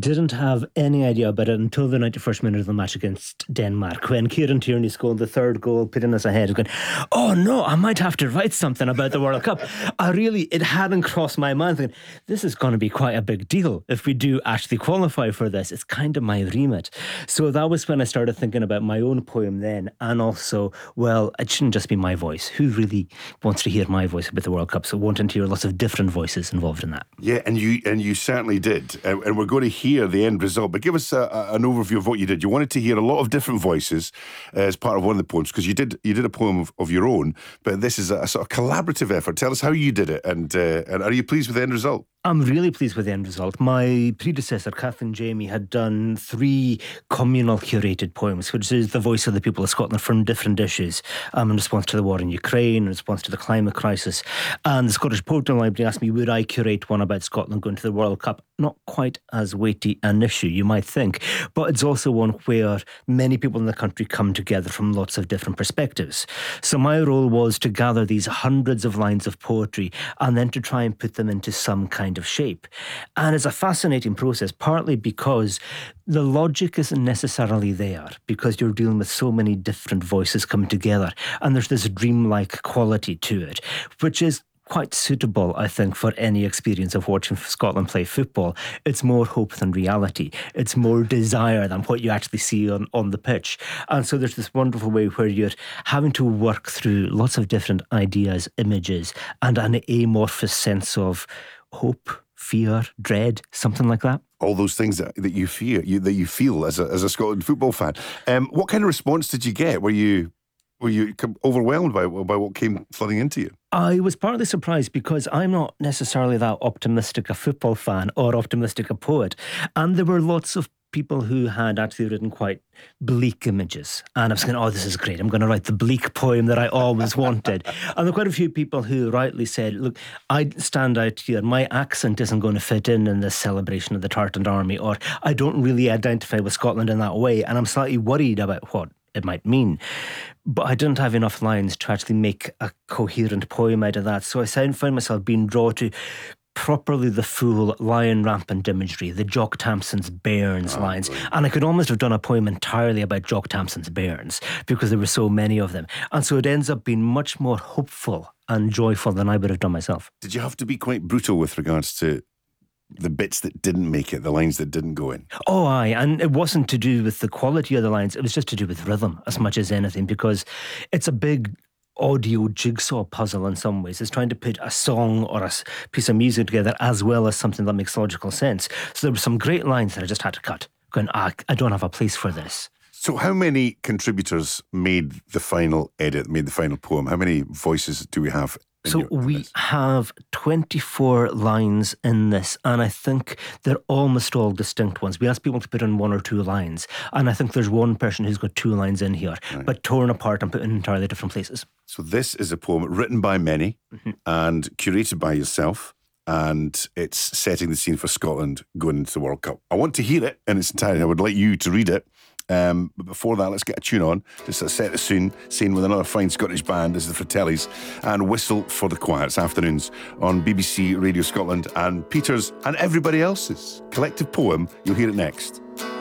didn't have any idea about it until the 91st minute of the match against Denmark, when Kieran Tierney scored the third goal, putting us ahead. Going, oh no, I might have to write something about the World Cup. It hadn't crossed my mind, thinking, this is going to be quite a big deal if we do actually qualify for this. It's kind of my remit. So that was when I started thinking about my own poem then, and also, well, it shouldn't just be my voice. Who really wants to hear my voice about the World Cup? So wanting to hear lots of different voices involved in that. Yeah, and you certainly did. And we're going to hear the end result, but give us an overview of what you did. You wanted to hear a lot of different voices as part of one of the poems, because you did a poem of your own, but this is a sort of collaborative effort. Tell us how you did it, and are you pleased with the end result? I'm really pleased with the end result. My predecessor, Kathleen Jamie, had done 3 communal curated poems, which is the voice of the people of Scotland from different issues, in response to the war in Ukraine, in response to the climate crisis. And the Scottish Poetry Library asked me, would I curate one about Scotland going to the World Cup? Not quite as weighty an issue, you might think, but it's also one where many people in the country come together from lots of different perspectives. So my role was to gather these hundreds of lines of poetry and then to try and put them into some kind of shape. And it's a fascinating process, partly because the logic isn't necessarily there, because you're dealing with so many different voices coming together, and there's this dreamlike quality to it, which is quite suitable, I think, for any experience of watching Scotland play football. It's more hope than reality. It's more desire than what you actually see on the pitch. And so there's this wonderful way where you're having to work through lots of different ideas, images, and an amorphous sense of hope, fear, dread, something like that. All those things that you fear, that you feel as a Scotland football fan. What kind of response did you get? Were you overwhelmed by what came flooding into you? I was partly surprised, because I'm not necessarily that optimistic a football fan or optimistic a poet. And there were lots of people who had actually written quite bleak images. And I was going, oh, this is great. I'm going to write the bleak poem that I always wanted. And there were quite a few people who rightly said, look, I stand out here. My accent isn't going to fit in this celebration of the Tartan Army, or I don't really identify with Scotland in that way. And I'm slightly worried about what it might mean. But I didn't have enough lines to actually make a coherent poem out of that. So I found myself being drawn to properly the full lion rampant imagery, the Jock Tamson's bairns lines. And I could almost have done a poem entirely about Jock Tamson's bairns, because there were so many of them. And so it ends up being much more hopeful and joyful than I would have done myself. Did you have to be quite brutal with regards to the bits that didn't make it, the lines that didn't go in? Oh, aye. And it wasn't to do with the quality of the lines. It was just to do with rhythm as much as anything, because it's a big audio jigsaw puzzle in some ways. It's trying to put a song or a piece of music together as well as something that makes logical sense. So there were some great lines that I just had to cut, going, I don't have a place for this. So how many contributors made the final edit, made the final poem? How many voices do we have? So we have 24 lines in this, and I think they're almost all distinct ones. We asked people to put in 1 or 2 lines, and I think there's one person who's got 2 lines in here, but torn apart and put in entirely different places. So this is a poem written by many and curated by yourself, and it's setting the scene for Scotland going into the World Cup. I want to hear it in its entirety. I would like you to read it. But before that, let's get a tune on, just to set the scene with another fine Scottish band. This is the Fratellis and Whistle for the Choir. It's afternoons on BBC Radio Scotland, and Peter's and everybody else's collective poem. You'll hear it next.